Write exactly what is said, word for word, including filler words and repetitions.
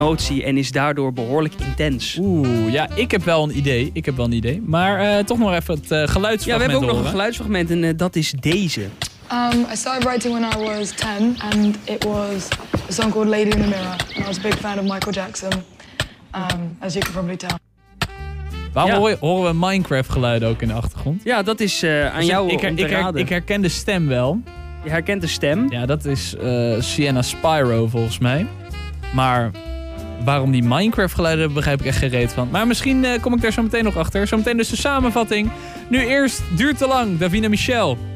emotie en is daardoor behoorlijk intens. Oeh, ja, ik heb wel een idee. Ik heb wel een idee. Maar uh, toch nog even het uh, geluidsfragment Ja, we hebben ook horen. nog een geluidsfragment en uh, dat is deze. Um, I started writing when I was ten and it was a song called Lady in the Mirror. And I was a big fan of Michael Jackson, um, as you can probably tell. Waarom Ja. hoor- horen we Minecraft geluiden ook in de achtergrond? Ja, dat is uh, aan Dus jou ik, her- om te ik, her- raden. ik herken de stem wel. Je herkent de stem. Ja, dat is uh, Sienna Spyro volgens mij. Maar waarom die Minecraft geluiden hebben, begrijp ik echt geen reet van. Maar misschien uh, kom ik daar zo meteen nog achter. Zometeen dus de samenvatting. Nu eerst Duurt te lang, Davina Michel.